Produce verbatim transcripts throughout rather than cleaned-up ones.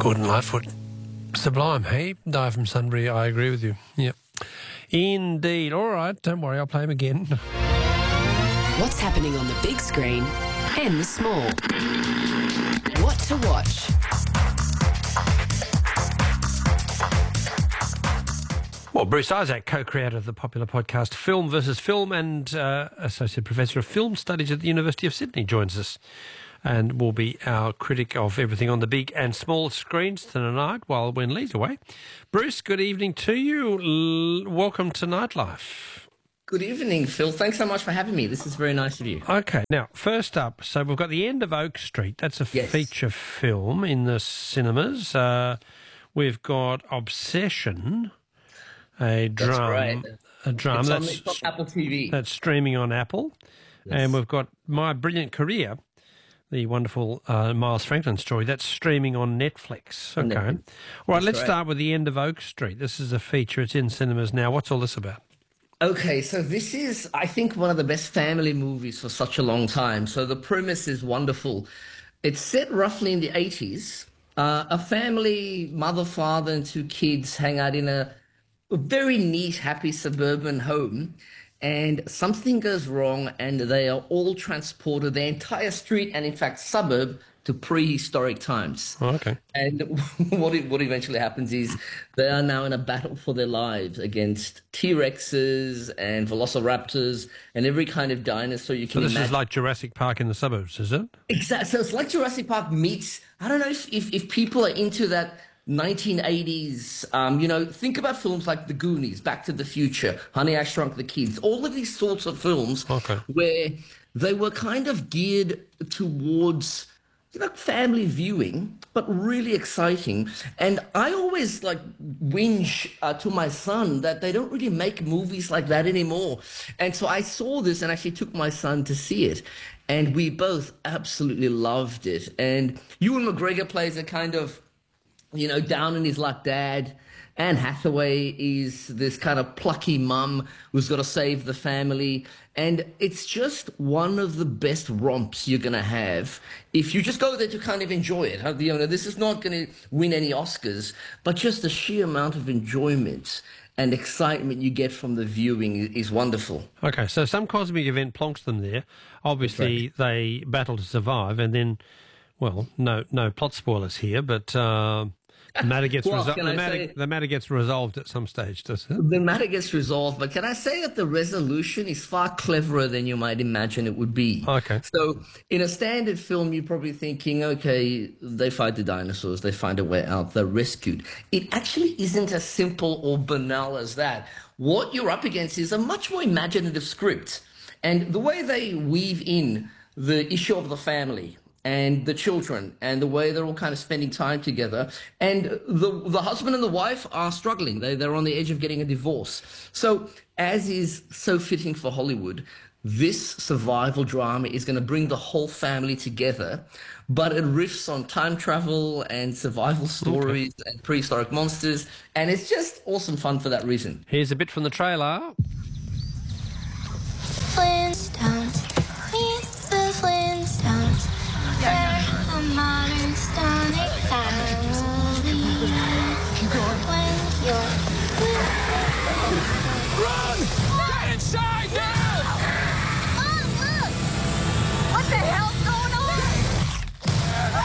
Gordon Lightfoot. Sublime, hey? Die from Sunbury, I agree with you. Yep. Indeed. All right, don't worry, I'll play him again. What's happening on the big screen and the small? What to watch? Well, Bruce Isaac, co-creator of the popular podcast Film versus Film and uh, Associate Professor of Film Studies at the University of Sydney, joins us and will be our critic of everything on the big and small screens tonight while when Lee's away. Bruce, good evening to you. L- welcome to Nightlife. Good evening, Phil. Thanks so much for having me. This is very nice of you. Okay, now, first up, so we've got The End of Oak Street. That's a Yes. feature film in the cinemas. Uh, we've got Obsession, a That's drum, right. a drum It's on, that's, it's on Apple T V. that's streaming on Apple. Yes. And we've got My Brilliant Career, the wonderful uh, Miles Franklin story. That's streaming on Netflix. Okay. Netflix. All right, That's let's right. start with The End of Oak Street. This is a feature. It's in cinemas now. What's all this about? Okay, so this is, I think, one of the best family movies for such a long time. So the premise is wonderful. It's set roughly in the eighties. Uh, a family, mother, father, and two kids hang out in a, a very neat, happy suburban home. And something goes wrong, and they are all transported, the entire street and, in fact, suburb, to prehistoric times. Oh, okay. And what it, what eventually happens is they are now in a battle for their lives against T-Rexes and Velociraptors and every kind of dinosaur you So can this imagine. is like Jurassic Park in the suburbs, is it? Exactly. So it's like Jurassic Park meets, I don't know if, if, if people are into that nineteen eighties, um, you know, think about films like The Goonies, Back to the Future, Honey, I Shrunk the Kids, all of these sorts of films Okay. where they were kind of geared towards, you know, family viewing, but really exciting. And I always like whinge uh, to my son that they don't really make movies like that anymore. And so I saw this and actually took my son to see it. And we both absolutely loved it. And Ewan McGregor plays a kind of, you know, down in his luck dad. Anne Hathaway is this kind of plucky mum who's got to save the family. And it's just one of the best romps you're going to have if you just go there to kind of enjoy it. Uh, You know, this is not going to win any Oscars, but just the sheer amount of enjoyment and excitement you get from the viewing is, is wonderful. Okay, so some cosmic event plonks them there. Obviously, they battle to survive, and then, well, no no plot spoilers here, but uh, the matter gets Well, resol- can the I matter say- the matter gets resolved at some stage, does it? The matter gets resolved, but can I say that the resolution is far cleverer than you might imagine it would be? Okay. So in a standard film, you're probably thinking, okay, they fight the dinosaurs, they find a way out, they're rescued. It actually isn't as simple or banal as that. What you're up against is a much more imaginative script. And the way they weave in the issue of the family and the children and the way they're all kind of spending time together. And the the husband and the wife are struggling. They, they're on the edge of getting a divorce. So as is so fitting for Hollywood, this survival drama is going to bring the whole family together, but it riffs on time travel and survival stories and prehistoric monsters. And it's just awesome fun for that reason. Here's a bit from the trailer. Flintstones, meet the Flintstones. They're a modern stonic family. When you're Run! Get inside now! Oh, look! What the hell's going on?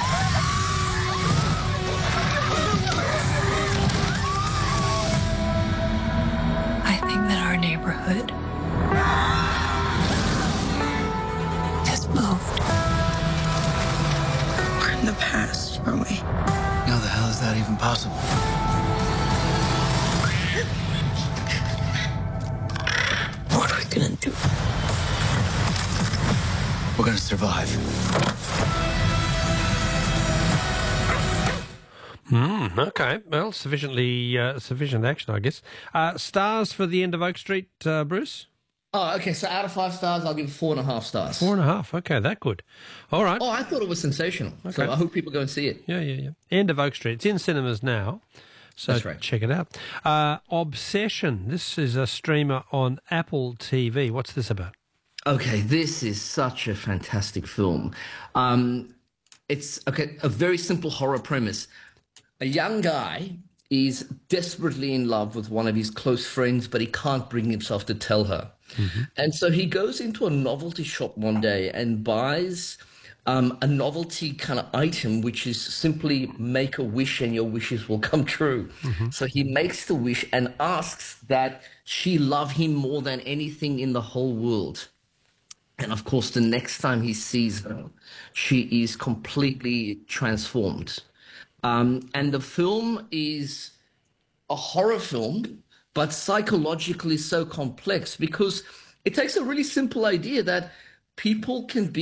I think that our neighborhood has moved. We're in the past, aren't we? How the hell is that even possible? What are we gonna do? We're gonna survive. Hmm, okay, well, sufficiently uh, sufficient action, I guess. Uh, stars for The End of Oak Street, uh, Bruce? Oh, okay. So out of five stars, I'll give it four and a half stars. Four and a half, okay, that good. All right. Oh, I thought it was sensational. Okay. So I hope people go and see it. Yeah, yeah, yeah. End of Oak Street. It's in cinemas now, so That's right. check it out. Uh, Obsession. This is a streamer on Apple T V. What's this about? Okay, this is such a fantastic film. Um, it's okay, a very simple horror premise. a young guy is desperately in love with one of his close friends, but he can't bring himself to tell her. Mm-hmm. And so he goes into a novelty shop one day and buys um, a novelty kind of item, which is simply make a wish and your wishes will come true. Mm-hmm. So he makes the wish and asks that she love him more than anything in the whole world. And of course, the next time he sees her, she is completely transformed. Um, and the film is a horror film, but psychologically so complex because it takes a really simple idea that people can be